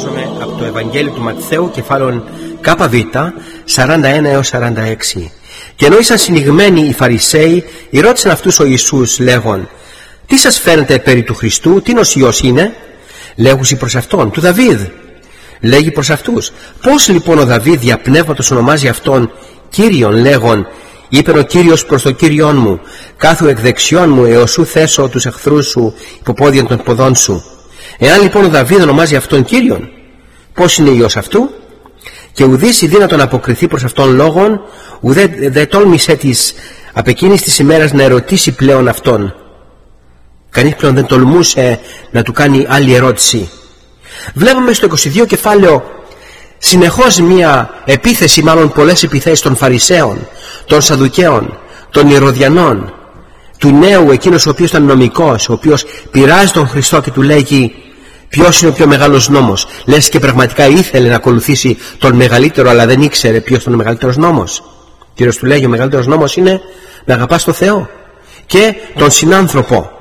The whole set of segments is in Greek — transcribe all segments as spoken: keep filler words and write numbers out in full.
διαβάζουμε από το Ευαγγέλιο του Ματθαίου, κεφάλαιο ΚΒ, σαράντα ένα έως σαράντα έξι. Και ενώ ήσαν συνηγμένοι οι Φαρισαίοι, ρώτησαν αυτούς ο Ιησούς λέγον: τι σας φαίνεται περί του Χριστού, τίνος Υιός είναι? Λέγουσι προς αυτόν: του Δαβίδ. Λέγει προς αυτούς: πώς λοιπόν ο Δαβίδ δια πνεύματος ονομάζει αυτόν Κύριον, λέγον: είπε ο Κύριος προς το Κύριον μου, κάθου εκ δεξιών μου έως ου θέσω τους εχθρούς σου υποπόδιον των ποδών σου. Εάν λοιπόν ο Δαβίδ ονομάζει αυτόν Κύριον, πώς είναι Υιός αυτού? Και ουδής η δύνατον να αποκριθεί προς αυτόν λόγον, ουδέ δε τόλμησε της απ' εκείνης της ημέρας να ερωτήσει πλέον αυτόν. Κανείς πλέον δεν τολμούσε να του κάνει άλλη ερώτηση. Βλέπουμε στο είκοσι δύο κεφάλαιο συνεχώς μία επίθεση, μάλλον πολλές επιθέσεις των Φαρισαίων, των Σαδουκαίων, των Ηρωδιανών, του νέου, εκείνος ο οποίος ήταν νομικός, ο οποίος πειράζει τον Χριστό και του λέγει ποιος είναι ο πιο μεγάλος νόμος. Λες και πραγματικά ήθελε να ακολουθήσει τον μεγαλύτερο, αλλά δεν ήξερε ποιος ήταν ο μεγαλύτερος νόμος. Ο Κύριος του λέγει: ο μεγαλύτερος νόμος είναι να αγαπάς τον Θεό και τον συνάνθρωπο.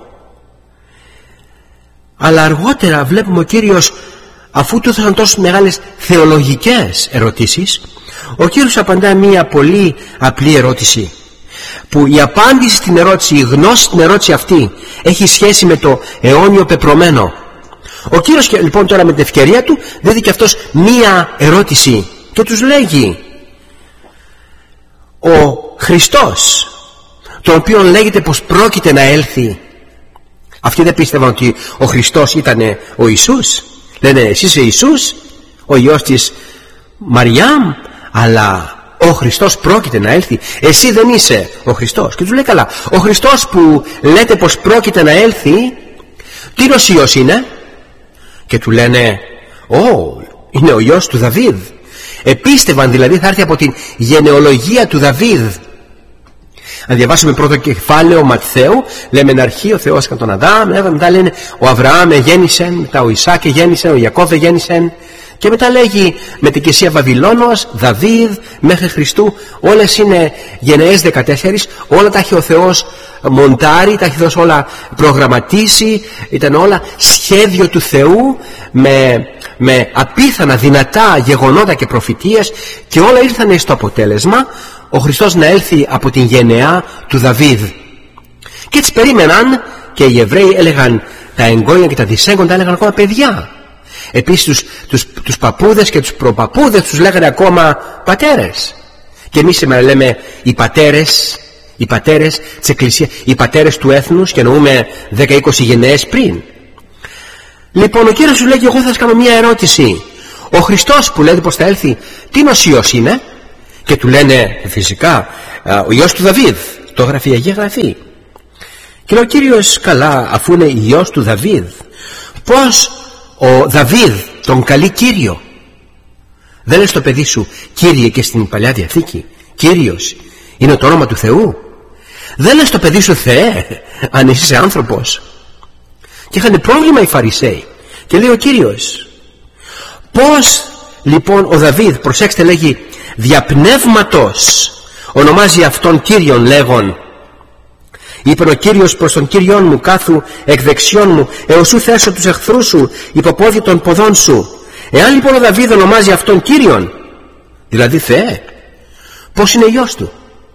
Αλλά αργότερα βλέπουμε ο Κύριος, αφού του έδωσαν τόσες μεγάλες θεολογικές ερωτήσεις, ο Κύριος απαντά μία πολύ απλή ερώτηση, που η απάντηση στην ερώτηση, η γνώση στην ερώτηση αυτή έχει σχέση με το αιώνιο πεπρωμένο. Ο Κύριος λοιπόν τώρα με την ευκαιρία του δίδει και αυτός μία ερώτηση και τους λέγει: ο Χριστός, τον οποίον λέγεται πως πρόκειται να έλθει. Αυτοί δεν πίστευαν ότι ο Χριστός ήταν ο Ιησούς. Λένε: εσύ είσαι Ιησούς, ο Υιός της Μαριάμ, αλλά ο Χριστός πρόκειται να έλθει. Εσύ δεν είσαι ο Χριστός. Και τους λέει: καλά, ο Χριστός που λέτε πως πρόκειται να έλθει, τίνος Υιός είναι? Και του λένε: ω, είναι ο Υιός του Δαβίδ. Επίστευαν δηλαδή θα έρθει από την γενεολογία του Δαβίδ. Αν διαβάσουμε πρώτο κεφάλαιο Ματθαίου, λέμε εν αρχή ο Θεός έκανε τον Αδάμ, μετά λένε ο Αβραάμ γέννησε, μετά ο Ισάκ γέννησε, ο Ιακώβ γέννησε, και μετά λέγει μετοικεσία Βαβυλώνος, Δαβίδ μέχρι Χριστού. Όλες είναι γενναίες δεκατέσσερις, όλα τα έχει ο Θεός μοντάρει, τα έχει δώσει όλα προγραμματίσει, ήταν όλα σχέδιο του Θεού με, με απίθανα δυνατά γεγονότα και προφητείες, και όλα ήρθαν στο αποτέλεσμα ο Χριστός να έλθει από την γενεά του Δαβίδ. Και έτσι περίμεναν, και οι Εβραίοι έλεγαν, τα εγγόνια και τα δυσέγγοντα έλεγαν ακόμα παιδιά. Επίσης τους, τους, τους παππούδες και τους προπαππούδες τους λέγανε ακόμα πατέρες. Και εμείς σήμερα λέμε οι πατέρες, οι πατέρες της Εκκλησίας, οι πατέρες του έθνους, και εννοούμε δέκα είκοσι γενναίες πριν. Λοιπόν, ο Κύριος σου λέγει: εγώ θα σας κάνω μια ερώτηση. Ο Χριστός που λέει πως θα έλθει, τίνος Υιός είναι? Και του λένε φυσικά ο Υιός του Δαβίδ, το γραφεί η Αγία Γραφή. Και λέει ο Κύριος: καλά, αφού είναι Υιός του Δαβίδ, πως ο Δαβίδ τον καλεί Κύριο? Δεν λες το παιδί σου Κύριε και στην Παλιά Διαθήκη? Κύριος είναι το όνομα του Θεού. Δεν λες το παιδί σου Θεέ, αν εσύ είσαι άνθρωπος? Και είχαν πρόβλημα οι Φαρισαίοι. Και λέει ο Κύριος: πως λοιπόν ο Δαβίδ, προσέξτε, λέγει δια πνεύματος ονομάζει αυτόν Κύριον, λέγον: είπε ο Κύριος προς τον Κύριον μου, κάθου εκ δεξιών μου έως ου θέσω τους εχθρούς σου υποπόδι των ποδών σου. Εάν λοιπόν ο Δαβίδ ονομάζει αυτόν Κύριον, δηλαδή Θεέ, πως είναι Υιός του?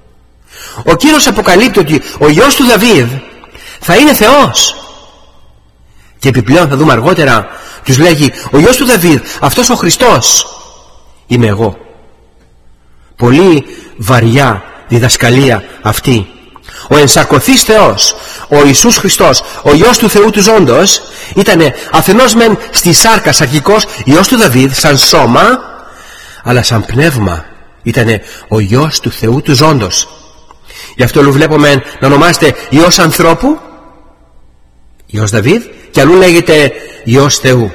Ο Κύριος αποκαλύπτει ότι ο Υιός του Δαβίδ θα είναι Θεός. Και επιπλέον θα δούμε αργότερα, τους λέγει: ο Υιός του Δαβίδ, αυτός ο Χριστός είμαι εγώ. Πολύ βαριά διδασκαλία αυτή. Ο ενσαρκωθής Θεός, ο Ιησούς Χριστός, ο Υιός του Θεού του ζώντος, ήταν αφενός μεν στη σάρκα αρχικός Υιός του Δαβίδ σαν σώμα, αλλά σαν πνεύμα ήταν ο Υιός του Θεού του ζώντος. Γι' αυτό αλλού βλέπουμε να ονομάζεται Υιός ανθρώπου, Υιός Δαβίδ, και αλλού λέγεται Υιός Θεού.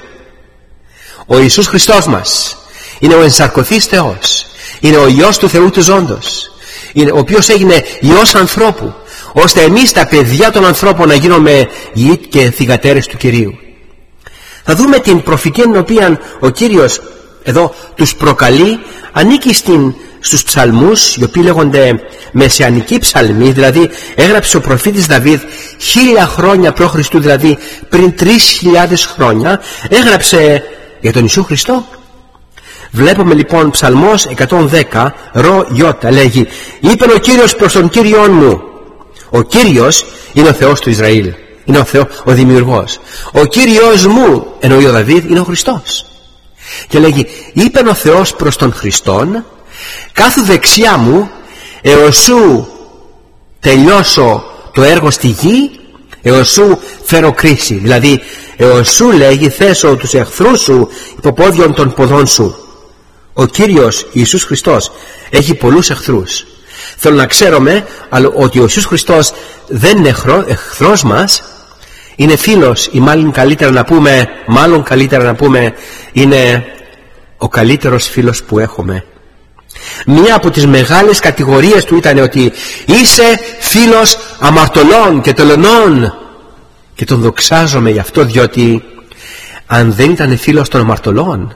Ο Ιησούς Χριστός μας είναι ο ενσαρκωθής Θεός, είναι ο Υιός του Θεού του ζώντος, είναι ο οποίος έγινε Υιός ανθρώπου, ώστε εμείς τα παιδιά των ανθρώπων να γίνουμε γη και θυγατέρες του Κυρίου. Θα δούμε την προφητεία την οποία ο Κύριος εδώ τους προκαλεί. Ανήκει στην, στους ψαλμούς, οι οποίοι λέγονται μεσαιανικοί ψαλμοί, δηλαδή έγραψε ο προφήτης Δαβίδ χίλια χρόνια π.Χ., δηλαδή πριν τρεις χιλιάδες χρόνια, έγραψε για τον Ιησού Χριστό. Βλέπουμε λοιπόν Ψαλμός εκατόν δέκα ρο γιώτα, λέγει: είπεν ο Κύριος προς τον Κύριον μου. Ο Κύριος είναι ο Θεός του Ισραήλ, είναι ο Θεός, ο Δημιουργός. Ο Κύριος μου, εννοεί ο Δαβίδ, είναι ο Χριστός. Και λέγει: είπεν ο Θεός προς τον Χριστόν, κάθου δεξιά μου έως σου τελειώσω το έργο στη γη, έως σου φέρω κρίση. Δηλαδή έως σου, λέγει, θέσω τους εχθρούς σου υποπόδιον των ποδών σου. Ο Κύριος Ιησούς Χριστός έχει πολλούς εχθρούς. Θέλω να ξέρουμε ότι ο Ιησούς Χριστός δεν είναι εχθρός μας, είναι φίλος, ή μάλλον καλύτερα να πούμε, μάλλον καλύτερα να πούμε είναι ο καλύτερος φίλος που έχουμε. Μία από τις μεγάλες κατηγορίες του ήταν ότι είσαι φίλος αμαρτωλών και τελωνών, και τον δοξάζομαι γι' αυτό, διότι αν δεν ήταν φίλος των αμαρτωλών,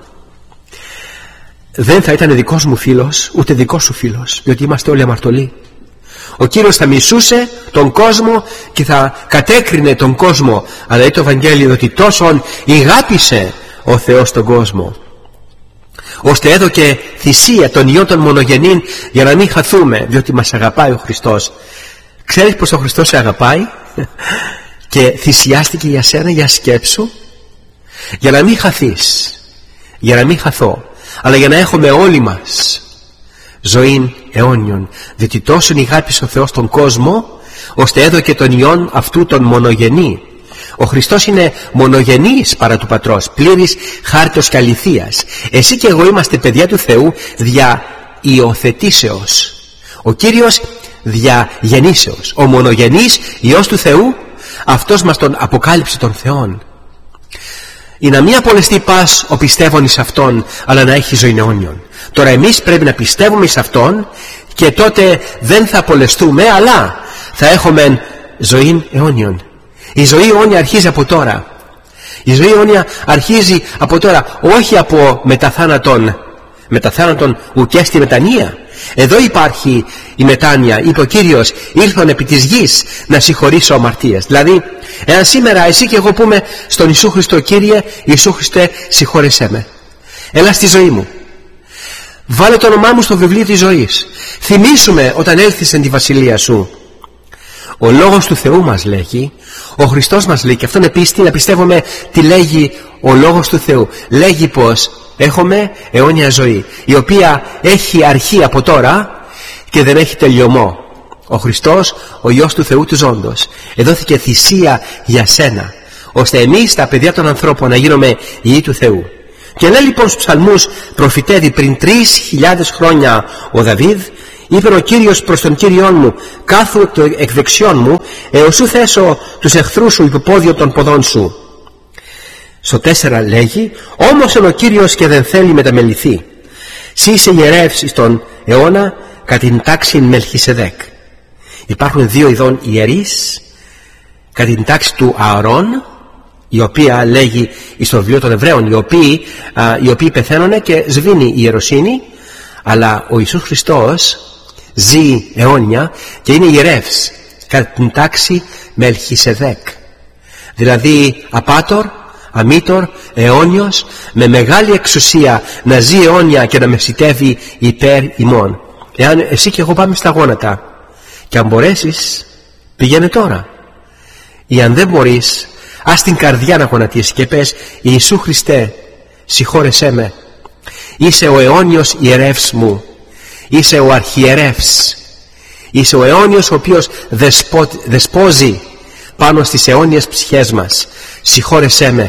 δεν θα ήταν δικός μου φίλος, ούτε δικός σου φίλος, διότι είμαστε όλοι αμαρτωλοί. Ο Κύριος θα μισούσε τον κόσμο και θα κατέκρινε τον κόσμο, αλλά λέει το Ευαγγέλιο ότι τόσον ηγάπησε ο Θεός τον κόσμο, ώστε έδωκε θυσία τον Υιόν των μονογενήν, για να μην χαθούμε, διότι μας αγαπάει ο Χριστός. Ξέρεις πως ο Χριστός σε αγαπάει και θυσιάστηκε για σένα, για σκέψου, για να μην χαθείς, για να μην χαθώ, αλλά για να έχουμε όλοι μας ζωήν αιώνιον, διότι τόσον ηγάπησε ο Θεός τον κόσμο, ώστε έδωκε τον Υιόν αυτού τον μονογενή. Ο Χριστός είναι μονογενής παρά του Πατρός, πλήρης χάριτος και αληθείας. Εσύ και εγώ είμαστε παιδιά του Θεού δια υιοθετήσεως, ο Κύριος δια γεννήσεως. Ο μονογενής Υιός του Θεού, αυτός μας τον αποκάλυψε τον Θεόν. Ή να μην απολεστεί πας ο πιστεύων εις Αυτόν, αλλά να έχει ζωή αιώνιον. Τώρα εμείς πρέπει να πιστεύουμε εις Αυτόν, και τότε δεν θα απολεστούμε, αλλά θα έχουμε ζωή αιώνιον. Η ζωή αιώνια αρχίζει από τώρα. Η ζωή αιώνια αρχίζει από τώρα, όχι από μεταθάνατον. Μεταθάνατον ουκέ στη μετανία. Εδώ υπάρχει η μετάνοια. Είπε ο Κύριος: ήλθον επί της γης να συγχωρήσω αμαρτίες. Δηλαδή, εάν σήμερα εσύ και εγώ πούμε στον Ιησού Χριστό: Κύριε Ιησού Χριστέ, συγχώρεσέ με, έλα στη ζωή μου, βάλε το όνομά μου στο βιβλίο της ζωής, θυμήσου όταν έλθεις εν τη βασιλεία σου. Ο Λόγος του Θεού μας λέγει, ο Χριστός μας λέει, και αυτόν επίσης να πιστεύουμε τι λέγει ο Λόγος του Θεού. Λέγει πως έχουμε αιώνια ζωή, η οποία έχει αρχή από τώρα και δεν έχει τελειωμό. Ο Χριστός, ο Υιός του Θεού του ζώντος, εδόθηκε θυσία για σένα, ώστε εμείς τα παιδιά των ανθρώπων να γίνουμε Υιοί του Θεού. Και λέει λοιπόν στους ψαλμούς, προφητεύει πριν τρεις χιλιάδες χρόνια ο Δαβίδ, είπε ο Κύριος προς τον Κύριον μου: κάθου το εκ δεξιών μου, έως σου θέσω τους εχθρούς σου υποπόδιο των ποδών σου. Στο τέσσερα λέγει: όμως είναι ο Κύριος και δεν θέλει μεταμεληθεί. Συ είσαι ιερεύς εις τον αιώνα κατ' την τάξη Μελχισεδέκ. Υπάρχουν δύο ειδών ιερείς κατ' την τάξη του Ααρών, η οποία λέγει στο βιβλίο των Εβραίων, οι οποίοι, α, οι οποίοι πεθαίνουν και σβήνει η ιεροσύνη, αλλά ο Ιησούς Χριστός ζει αιώνια και είναι ιερεύς κατά την τάξη Μελχισεδέκ, δηλαδή απάτορ, αμήτορ, αιώνιος, με μεγάλη εξουσία να ζει αιώνια και να μεσητεύει υπέρ ημών. Εάν εσύ και εγώ πάμε στα γόνατα, και αν μπορέσεις, πήγαινε τώρα, ή αν δεν μπορείς, ας την καρδιά να γονατίσεις και πες: Ιησού Χριστέ, συγχώρεσέ με, είσαι ο αιώνιος ιερεύς μου, είσαι ο αρχιερεύς, είσαι ο αιώνιος ο οποίος δεσπο, δεσπόζει πάνω στις αιώνιες ψυχές μας. Συγχώρεσέ με,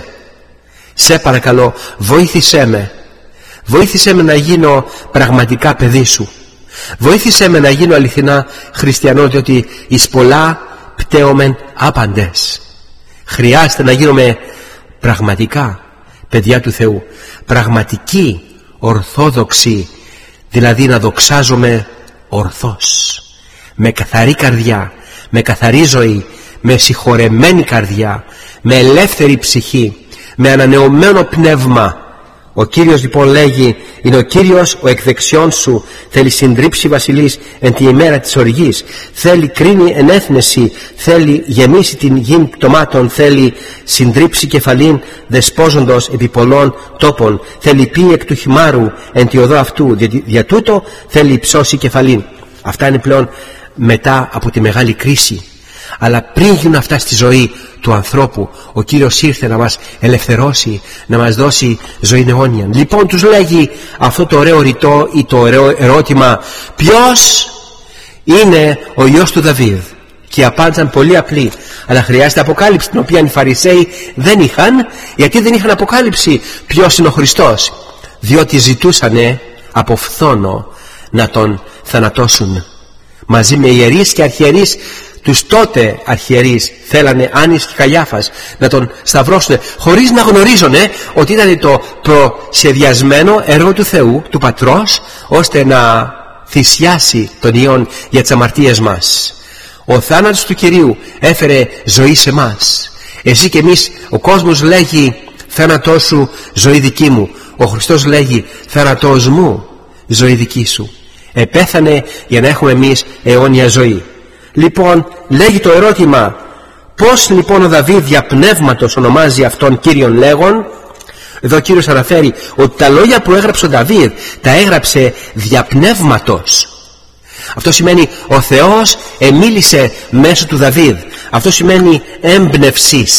σε παρακαλώ, βοήθησέ με, βοήθησέ με να γίνω πραγματικά παιδί σου, βοήθησέ με να γίνω αληθινά χριστιανό, διότι εις πολλά πτέωμεν άπαντες. Χρειάζεται να γίνουμε πραγματικά παιδιά του Θεού, πραγματικοί ορθόδοξοι, δηλαδή να δοξάζουμε ορθώς, με καθαρή καρδιά, με καθαρή ζωή, με συγχωρεμένη καρδιά, με ελεύθερη ψυχή, με ανανεωμένο πνεύμα, Ο Κύριος λοιπόν λέγει, είναι ο Κύριος ο εκ δεξιών σου, θέλει συντρίψει βασιλείς εν τη ημέρα της οργής, θέλει κρίνει ενέθνεση, θέλει γεμίσει την γη πτωμάτων, θέλει συντρίψει κεφαλήν δεσπόζοντος επί πολλών τόπων, θέλει πει εκ του χυμάρου εν τη οδό αυτού, δια, δια τούτο θέλει υψώσει κεφαλήν. Αυτά είναι πλέον μετά από τη μεγάλη κρίση. Αλλά πριν γίνουν αυτά στη ζωή του ανθρώπου, ο Κύριος ήρθε να μας ελευθερώσει, να μας δώσει ζωή αιώνια. Λοιπόν τους λέγει αυτό το ωραίο ρητό ή το ωραίο ερώτημα, ποιος είναι ο Υιός του Δαβίδ? Και απάντησαν πολύ απλή, αλλά χρειάζεται αποκάλυψη, την οποία οι Φαρισαίοι δεν είχαν. Γιατί δεν είχαν αποκάλυψη ποιος είναι ο Χριστός? Διότι ζητούσανε από φθόνο να τον θανατώσουν. Μαζί με ιερείς και αρχιερείς, τους τότε αρχιερείς θέλανε, Άννης και Καϊάφας, να τον σταυρώσουν, χωρίς να γνωρίζουν ότι ήταν το προσχεδιασμένο έργο του Θεού, του Πατρός, ώστε να θυσιάσει τον Υιόν για τις αμαρτίες μας. Ο θάνατος του Κυρίου έφερε ζωή σε μας. Εσύ και εμείς, ο κόσμος λέγει θάνατός σου, ζωή δική μου. Ο Χριστός λέγει θάνατός μου, ζωή δική σου. Επέθανε για να έχουμε εμείς αιώνια ζωή. Λοιπόν, λέγει το ερώτημα, πώς λοιπόν ο Δαβίδ δια πνεύματος ονομάζει αυτόν Κύριον λέγον? Εδώ ο Κύριος αναφέρει ότι τα λόγια που έγραψε ο Δαβίδ τα έγραψε δια πνεύματος. Αυτό σημαίνει ο Θεός εμίλησε μέσω του Δαβίδ. Αυτό σημαίνει έμπνευσης.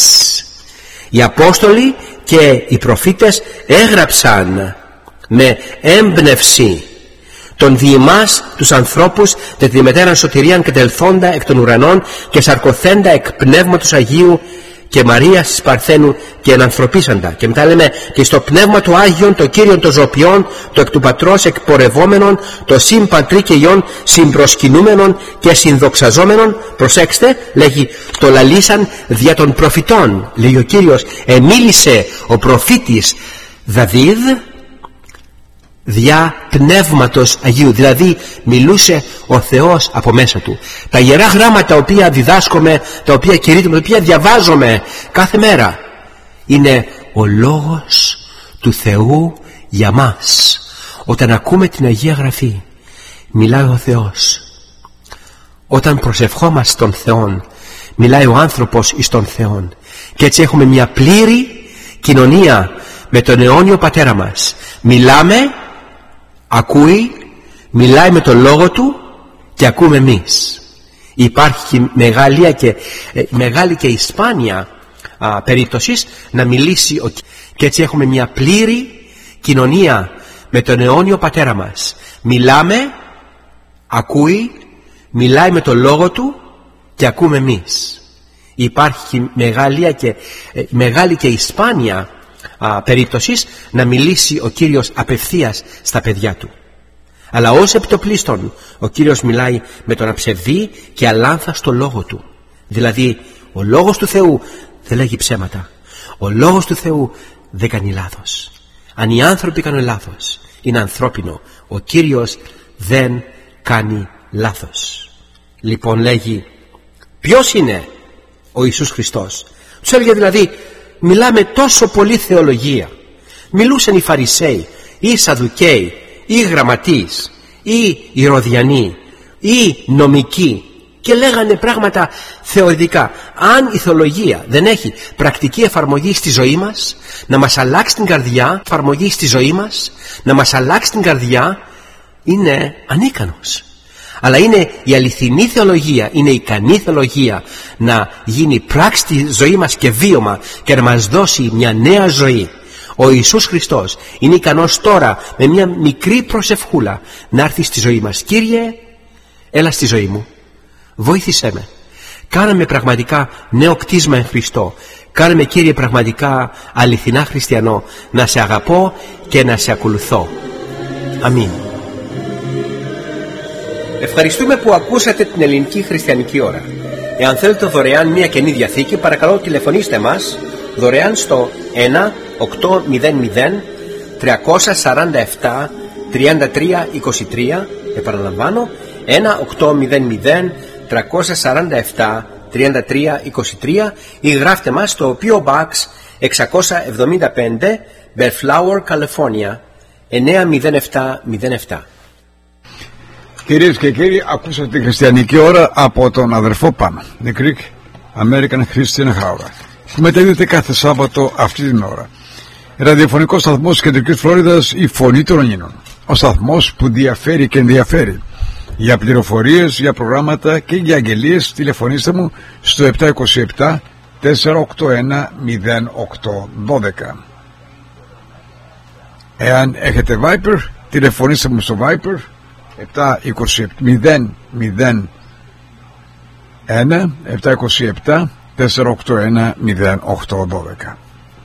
Οι Απόστολοι και οι προφήτες έγραψαν με έμπνευση τον διημάς τους ανθρώπους δε τη μετέραν σωτηρίαν κατελθόντα εκ των ουρανών και σαρκωθέντα εκ πνεύματος Αγίου και Μαρίας της Παρθένου και ενανθρωπίσαντα. Και μετά λέμε και στο πνεύμα του Άγιον το Κύριον των Ζωπιών, το εκ του Πατρός εκπορευόμενον, το συν Πατρί και Υιόν συμπροσκυνούμενον και συνδοξαζόμενον. Προσέξτε, λέγει το λαλήσαν δια των προφητών. Λέγει ο Κύριος, εμίλησε ο προφήτης Δαβίδ δια πνεύματος Αγίου, δηλαδή μιλούσε ο Θεός από μέσα του. Τα Ιερά Γράμματα τα οποία διδάσκομαι, τα οποία κηρύττουμε, τα οποία διαβάζομαι κάθε μέρα, είναι ο Λόγος του Θεού για μας. Όταν ακούμε την Αγία Γραφή, μιλάει ο Θεός. Όταν προσευχόμαστε τον Θεόν, μιλάει ο άνθρωπος εις τον Θεόν. Και έτσι έχουμε μια πλήρη κοινωνία με τον αιώνιο Πατέρα μας. Μιλάμε, ακούει, μιλάει με τον λόγο του και ακούμε εμείς. Υπάρχει μεγάλη και, ε, μεγάλη και η σπάνια α, περίπτωση να μιλήσει ο... και έτσι έχουμε μια πλήρη κοινωνία με τον αιώνιο Πατέρα μας. Μιλάμε, ακούει, μιλάει με τον λόγο του και ακούμε εμείς. Υπάρχει μεγάλη και, ε, μεγάλη και η σπάνια Α, περίπτωσης να μιλήσει ο Κύριος απευθείας στα παιδιά του. Αλλά ως επιτοπλίστων ο Κύριος μιλάει με τον αψευδή και αλάνθαστο λόγο του. Δηλαδή ο λόγος του Θεού δεν λέγει ψέματα. Ο λόγος του Θεού δεν κάνει λάθος. Αν οι άνθρωποι κάνουν λάθος, είναι ανθρώπινο. Ο Κύριος δεν κάνει λάθος. Λοιπόν λέγει, ποιος είναι ο Ιησούς Χριστός? Τους έλεγε δηλαδή, μιλάμε τόσο πολύ θεολογία. Μιλούσαν οι Φαρισαίοι, ή οι Σαδουκαίοι, ή οι γραμματείς, ή οι Ηρωδιανοί, ή οι νομικοί, και λέγανε πράγματα θεωρητικά. Αν η θεολογία δεν έχει πρακτική εφαρμογή στη ζωή μας, να μας αλλάξει την καρδιά, εφαρμογή στη ζωή μας, να μας αλλάξει την καρδιά, είναι ανίκανος. Αλλά είναι η αληθινή θεολογία, είναι η ικανή θεολογία να γίνει πράξη στη ζωή μας και βίωμα και να μας δώσει μια νέα ζωή. Ο Ιησούς Χριστός είναι ικανός τώρα με μια μικρή προσευχούλα να έρθει στη ζωή μας. Κύριε, έλα στη ζωή μου, βοήθησέ με, κάνε με πραγματικά νέο κτίσμα εν Χριστώ, κάνε με, Κύριε, πραγματικά αληθινά χριστιανό, να σε αγαπώ και να σε ακολουθώ. Αμήν. Ευχαριστούμε που ακούσατε την Ελληνική Χριστιανική Ώρα. Εάν θέλετε δωρεάν μια Καινή Διαθήκη, παρακαλώ τηλεφωνήστε μας δωρεάν στο ένα οκτώ μηδέν μηδέν τριακόσια σαράντα επτά τριάντα τρία είκοσι τρία. Επαναλαμβάνω, ένα οκτώ μηδέν μηδέν τριακόσια σαράντα επτά τριάντα τρία είκοσι τρία, ή γράφτε μας στο πι ο Box εξακόσια εβδομήντα πέντε Bellflower, Καλιφόρνια εννιά μηδέν επτά μηδέν επτά. Κυρίες και κύριοι, ακούσατε τη χριστιανική ώρα από τον αδερφό Παν, The Greek American Christian Hour, που μεταδίδεται κάθε Σάββατο αυτή την ώρα. Ραδιοφωνικός σταθμός Κεντρικής Φλόριδας, η Φωνή των Ονίνων. Ο σταθμός που διαφέρει και ενδιαφέρει. Για πληροφορίες, για προγράμματα και για αγγελίες τηλεφωνήστε μου στο επτά δύο επτά τέσσερα οκτώ ένα μηδέν οκτώ ένα δύο. Εάν έχετε Viper, τηλεφωνήστε μου στο Viper επτά δύο μηδέν μηδέν ένα επτά δύο επτά τέσσερα οκτώ ένα μηδέν οκτώ ένα δύο.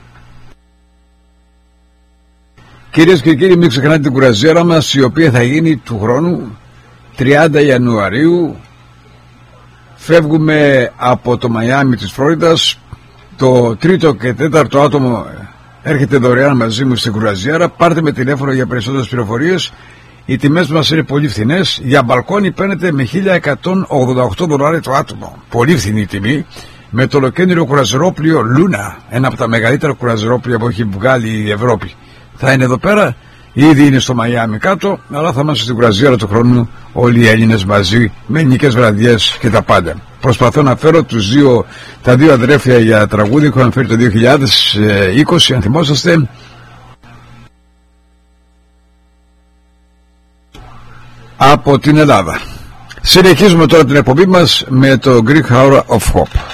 Κυρίες και κύριοι, μην ξεχνάτε την κουραζιέρα μας, η οποία θα γίνει του χρόνου τριάντα Ιανουαρίου. Φεύγουμε από το Μαϊάμι της Φλόριδας. Το τρίτο και τέταρτο άτομο έρχεται δωρεάν μαζί μου στην κουραζιέρα. Πάρτε με τηλέφωνο για περισσότερες πληροφορίες. Οι τιμές μας είναι πολύ φθηνές. Για μπαλκόνι παίρνετε με χίλια εκατόν ογδόντα οκτώ δολάρια το άτομο. Πολύ φθηνή τιμή. Με το ολοκέντρο κουραζιερόπλιο Λούνα, ένα από τα μεγαλύτερα κουραζιερόπλια που έχει βγάλει η Ευρώπη. Θα είναι εδώ πέρα, ήδη είναι στο Μαϊάμι κάτω, αλλά θα είμαστε στην κουραζιέρα του χρόνου όλοι οι Έλληνες μαζί, με ελληνικές βραδιές και τα πάντα. Προσπαθώ να φέρω τους δύο, τα δύο αδρέφια για τραγούδι που είχαμε φέρει το δύο χιλιάδες είκοσι, αν θυμόσαστε. Από την Ελλάδα. Συνεχίζουμε τώρα την εκπομπή μας με το Greek Hour of Hope.